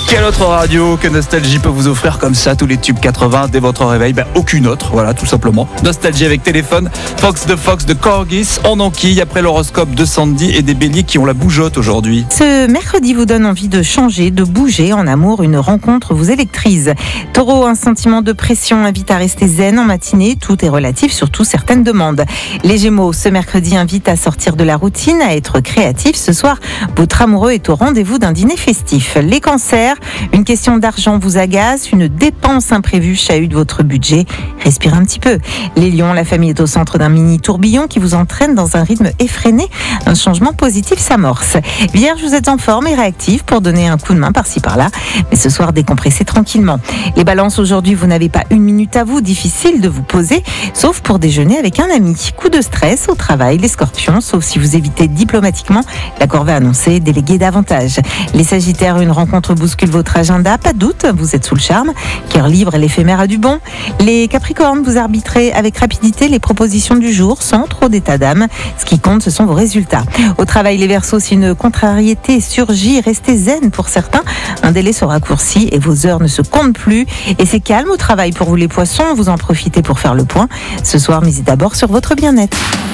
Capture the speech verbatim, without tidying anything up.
Quelle autre radio que Nostalgie peut vous offrir comme ça tous les tubes quatre-vingts dès votre réveil? Ben, aucune autre, voilà, tout simplement. Nostalgie avec téléphone, Fox de Fox de Corgis, on enquille après l'horoscope de Sandy et des béliers qui ont la bougeotte aujourd'hui. Ce mercredi vous donne envie de changer, de bouger. En amour, une rencontre vous électrise. Taureau, un sentiment de pression invite à rester zen en matinée. Tout est relatif, surtout certaines demandes. Les Gémeaux, ce mercredi invite à sortir de la routine, à être créatif. Ce soir, votre amoureux est au rendez-vous d'un dîner festif. Les Cancers, une question d'argent vous agace, une dépense imprévue chahute votre budget. Respirez un petit peu. Les Lions, la famille est au centre d'un mini tourbillon qui vous entraîne dans un rythme effréné. Un changement positif s'amorce. Vierge, vous êtes en forme et réactif pour donner un coup de main par-ci par-là. Mais ce soir, décompressez tranquillement. Les Balances, aujourd'hui, vous n'avez pas une minute à vous. Difficile de vous poser, sauf pour déjeuner avec un ami. Coup de stress au travail, les Scorpions, sauf si vous évitez diplomatiquement la corvée annoncée, déléguez davantage. Les Sagittaires, une rencontre bouscule votre agenda, pas de doute, vous êtes sous le charme. Cœur libre, l'éphémère a du bon. Les Capricornes, vous arbitrez avec rapidité les propositions du jour, sans trop d'état d'âme. Ce qui compte, ce sont vos résultats. Au travail, les Verseaux, si une contrariété surgit, restez zen pour certains. Un délai se raccourcit et vos heures ne se comptent plus. Et c'est calme au travail pour vous les Poissons, vous en profitez pour faire le point. Ce soir, misez d'abord sur votre bien-être.